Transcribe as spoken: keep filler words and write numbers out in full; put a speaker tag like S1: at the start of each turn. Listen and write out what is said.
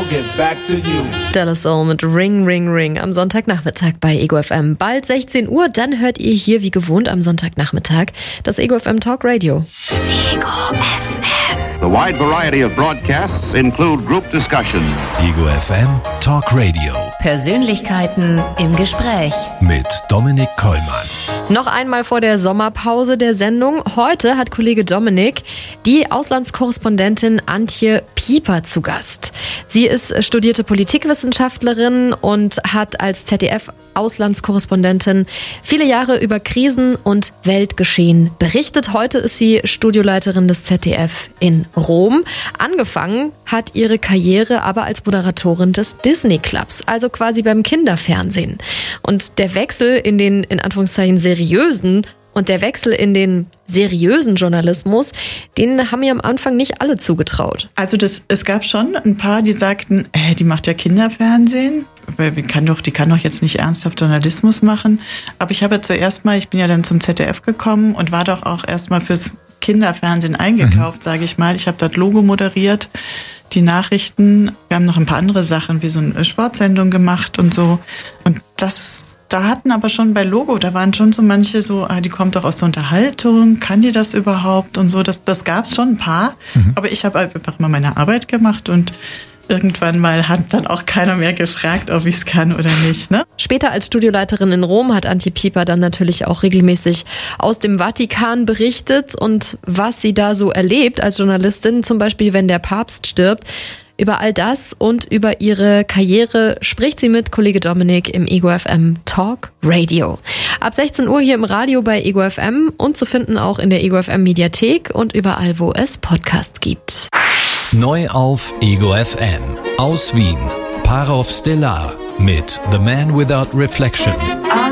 S1: get back to you.
S2: Dallas Soul mit Ring, Ring, Ring am Sonntagnachmittag bei Ego F M. Bald sechzehn Uhr, dann hört ihr hier wie gewohnt am Sonntagnachmittag das Ego F M Talk Radio.
S3: Ego F M.
S4: The wide variety of broadcasts include group discussion.
S5: Ego F M Talk Radio.
S3: Persönlichkeiten im Gespräch.
S5: Mit Dominik Kollmann.
S2: Noch einmal vor der Sommerpause der Sendung. Heute hat Kollege Dominik die Auslandskorrespondentin Antje Pieper zu Gast. Sie ist studierte Politikwissenschaftlerin und hat als Z D F-Auslandskorrespondentin viele Jahre über Krisen und Weltgeschehen berichtet. Heute ist sie Studioleiterin des Z D F in Rom. Angefangen hat ihre Karriere aber als Moderatorin des Disney Clubs, also quasi beim Kinderfernsehen. Und der Wechsel in den, in Anführungszeichen, seriösen und der Wechsel in den seriösen Journalismus, den haben mir am Anfang nicht alle zugetraut.
S6: Also das, es gab schon ein paar, die sagten, äh, die macht ja Kinderfernsehen. Die kann doch, die kann doch jetzt nicht ernsthaft Journalismus machen. Aber ich habe ja zuerst mal, ich bin ja dann zum Z D F gekommen und war doch auch erstmal fürs Kinderfernsehen eingekauft, mhm. sage ich mal. Ich habe dort Logo moderiert, die Nachrichten. Wir haben noch ein paar andere Sachen, wie so eine Sportsendung gemacht und so. Und das, da hatten aber schon bei Logo, da waren schon so manche so, ah, die kommt doch aus der Unterhaltung, kann die das überhaupt und so. Das, das gab es schon ein paar. Mhm. Aber ich habe einfach mal meine Arbeit gemacht und irgendwann mal hat dann auch keiner mehr gefragt, ob ich es kann oder nicht. Ne?
S2: Später als Studioleiterin in Rom hat Antje Pieper dann natürlich auch regelmäßig aus dem Vatikan berichtet und was sie da so erlebt als Journalistin, zum Beispiel wenn der Papst stirbt. Über all das und über ihre Karriere spricht sie mit Kollege Dominik im Ego F M Talk Radio. Ab sechzehn Uhr hier im Radio bei Ego F M und zu finden auch in der Ego F M Mediathek und überall, wo es Podcasts gibt.
S5: Neu auf Ego F M. Aus Wien. Parov Stellar mit The Man Without Reflection.